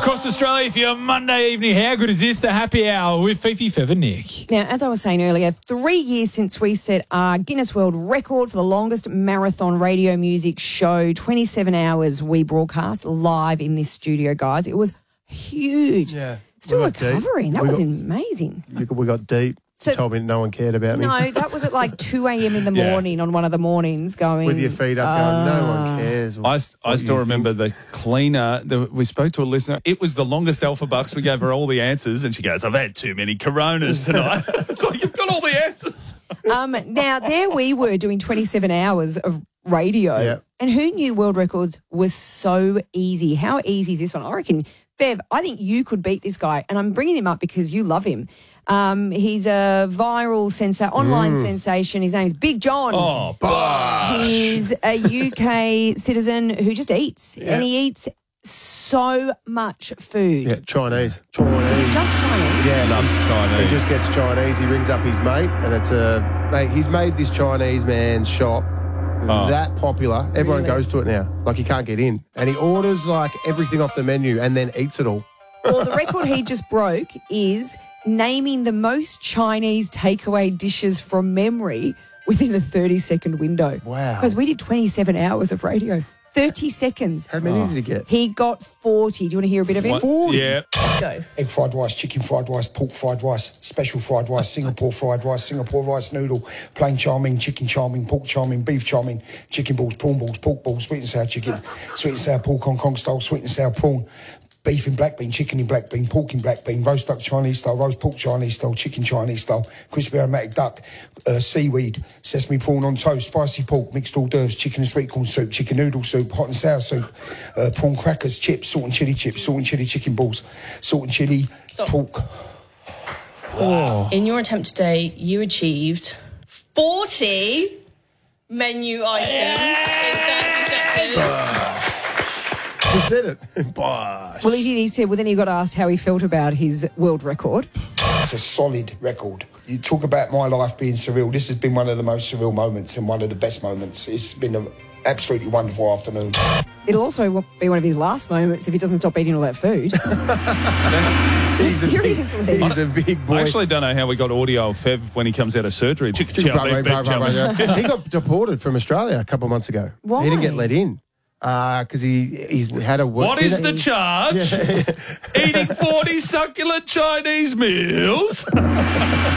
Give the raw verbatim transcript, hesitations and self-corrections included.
Across Australia for your Monday evening. How good is this? The happy hour with Fifi, Fev and Nick. Now, as I was saying earlier, three years since we set our Guinness World Record for the longest marathon radio music show. twenty-seven hours we broadcast live in this studio, guys. It was huge. Yeah. Still We got recovering. deep. That We was got- amazing. We got deep. So- Told me no one cared about me. No, that was at like two a.m. in the Yeah. morning on one of the mornings going... With your feet up going, no "Ah." one cares. I, I what still you remember think. the cleaner. The, we spoke to a listener. It was the longest Alpha Bucks. We gave her all the answers, and she goes, "I've had too many Coronas tonight." It's like, you've got all the answers. Um, now, there we were doing twenty-seven hours of radio, Yeah. and who knew world records was so easy? How easy is this one? I reckon, Bev, I think you could beat this guy, and I'm bringing him up because you love him. Um, he's a viral sensa- online sensation. His name's Big John. Oh, bosh. He's a U K citizen who just eats, Yeah. and he eats so much food. Yeah, Chinese. Chinese. Is it just Chinese? Yeah, Loves Chinese. He just gets Chinese. He rings up his mate, and it's a mate. He's made this Chinese man's shop Oh. that popular. Everyone Really? goes to it now. Like he can't get in, and he orders like everything off the menu and then eats it all. Well, the record he just broke is naming the most Chinese takeaway dishes from memory within a thirty-second window. Wow. Because we did twenty-seven hours of radio. thirty seconds. How many did he get? He got forty. Do you want to hear a bit of it? What? forty. Yeah. Go. Egg fried rice, chicken fried rice, pork fried rice, special fried rice, Singapore fried rice, Singapore rice noodle, plain chow mein, chicken chow mein, pork chow mein, beef chow mein, chicken balls, prawn balls, pork balls, sweet and sour chicken, sweet and sour pork Hong Kong style, sweet and sour prawn, beef in black bean, chicken in black bean, pork in black bean, roast duck Chinese style, roast pork Chinese style, chicken Chinese style, crispy aromatic duck, uh, seaweed, sesame prawn on toast, spicy pork, mixed hors d'oeuvres, chicken and sweet corn soup, chicken noodle soup, hot and sour soup, uh, prawn crackers, chips, salt and chili chips, salt and chili chicken balls, salt and chili pork. In your attempt today, you achieved forty menu items in thirty seconds. He said it. Bosh. Well, he did. He said, well, then he got asked how he felt about his world record. It's a solid record. You talk about my life being surreal. This has been one of the most surreal moments and one of the best moments. It's been an absolutely wonderful afternoon. It'll also be one of his last moments if he doesn't stop eating all that food. He's a big- Seriously. he's a big boy. I actually don't know how we got audio of Fev when he comes out of surgery. Chicken chow Blah, mein, blah, beef blah, chow blah, mein. blah. He got deported from Australia a couple of months ago. Why? He didn't get let in because he he's had a work. What is the charge? Eating forty succulent Chinese meals?